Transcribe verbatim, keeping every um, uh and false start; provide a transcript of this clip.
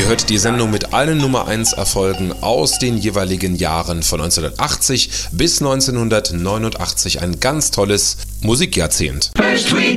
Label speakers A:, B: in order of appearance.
A: hört die Sendung mit allen Nummer eins Erfolgen aus den jeweiligen Jahren von neunzehnhundertachtzig bis neunzehnhundertneunundachtzig. Ein ganz tolles Musikjahrzehnt.
B: First we